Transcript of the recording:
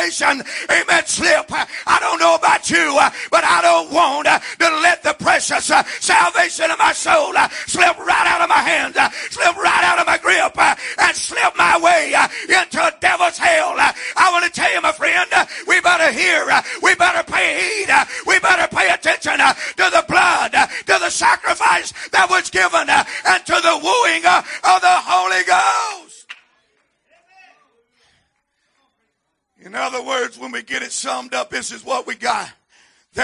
salvation, amen, slip. I don't know about you, but I don't want to let the precious salvation of my soul slip right out of my hands, slip right out of my grip, and slip my way into a devil's hell. I want to tell you, my friend, we better hear, we better pay heed, we better pay attention to the blood, to the sacrifice that was given, and to the wooing of the Holy Ghost. In other words, when we get it summed up, this is what we got.